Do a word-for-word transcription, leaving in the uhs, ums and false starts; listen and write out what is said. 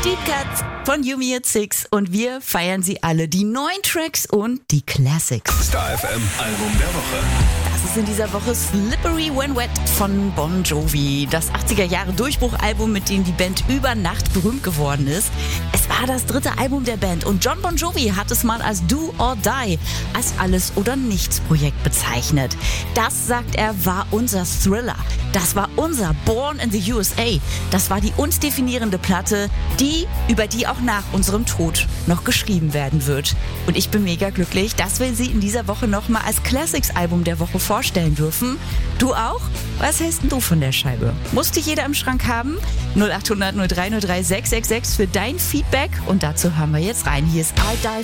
Deep Cuts von Yumi at Six und wir feiern sie alle, die neuen Tracks und die Classics. Star F M Album der Woche. Das ist in dieser Woche Slippery When Wet von Bon Jovi. Das achtziger Jahre Durchbruchalbum, mit dem die Band über Nacht berühmt geworden ist. Es war das dritte Album der Band und John Bon Jovi hat es mal als Do or Die, als Alles- oder Nichts-Projekt bezeichnet. Das, sagt er, war unser Thriller. Das war unser Born in the U S A. Das war die uns definierende Platte, die, über die auch nach unserem Tod noch geschrieben werden wird. Und ich bin mega glücklich, dass wir sie in dieser Woche nochmal als Classics-Album der Woche vorstellen dürfen. Du auch? Was hältst denn du von der Scheibe? Musste jeder im Schrank haben? null acht hundert null drei null drei sechs sechs sechs für dein Feedback. Und dazu haben wir jetzt rein. Hier ist I Die